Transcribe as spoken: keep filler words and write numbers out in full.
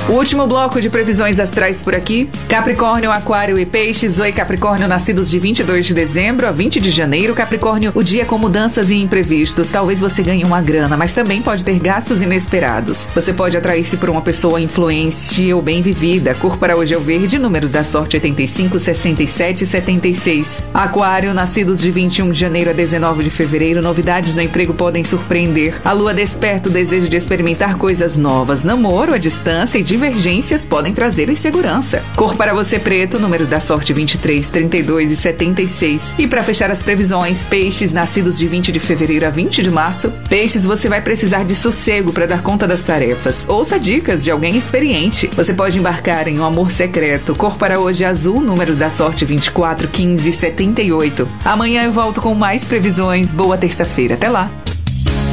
O último bloco de previsões astrais por aqui. Capricórnio, Aquário e Peixes. Oi, Capricórnio, nascidos de vinte e dois de dezembro a vinte de janeiro. Capricórnio, o dia com mudanças e imprevistos. Talvez você ganhe uma grana, mas também pode ter gastos inesperados. Você pode atrair-se por uma pessoa influente ou bem vivida. Cor para hoje é o verde. Números da sorte oitenta e cinco, sessenta e sete e setenta e seis. Aquário, nascidos de vinte e um de janeiro a dezenove de fevereiro. Novidades no emprego podem surpreender. A lua desperta o desejo de experimentar coisas novas. Namoro, a distância e divergências podem trazer insegurança. Cor para você preto, números da sorte vinte e três, trinta e dois e setenta e seis. E para fechar as previsões, peixes nascidos de vinte de fevereiro a vinte de março. Peixes, você vai precisar de sossego para dar conta das tarefas. Ouça dicas de alguém experiente. Você pode embarcar em um amor secreto. Cor para hoje azul, números da sorte vinte e quatro, quinze e setenta e oito. Amanhã eu volto com mais previsões. Boa terça-feira. Até lá.